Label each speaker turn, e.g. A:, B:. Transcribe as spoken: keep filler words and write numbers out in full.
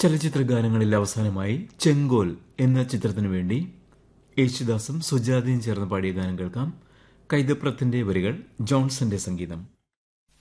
A: ചലച്ചിത്ര ഗാനങ്ങളിൽ അവസാനമായി ചെങ്കോൽ എന്ന ചിത്രത്തിനു വേണ്ടി യേശുദാസും സുജാതയും ചേർന്ന് പാടിയ ഗാനം കേൾക്കാം. കൈതപ്രത്തിന്റെ വരികൾ, ജോൺസന്റെ സംഗീതം.